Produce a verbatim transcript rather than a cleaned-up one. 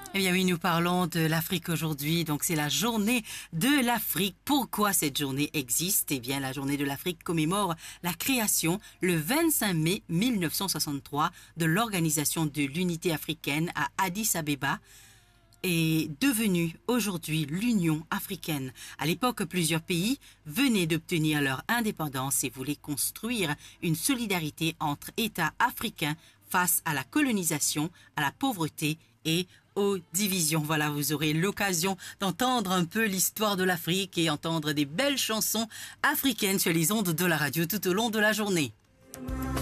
Eh bien oui, nous parlons de l'Afrique aujourd'hui, donc c'est la journée de l'Afrique. Pourquoi cette journée existe? Eh bien la journée de l'Afrique commémore la création le vingt-cinq mai mille neuf cent soixante-trois de l'Organisation de l'Unité africaine à Addis Abeba, est devenue aujourd'hui l'Union africaine. À l'époque, plusieurs pays venaient d'obtenir leur indépendance et voulaient construire une solidarité entre États africains face à la colonisation, à la pauvreté et aux divisions. Voilà, vous aurez l'occasion d'entendre un peu l'histoire de l'Afrique et entendre des belles chansons africaines sur les ondes de la radio tout au long de la journée.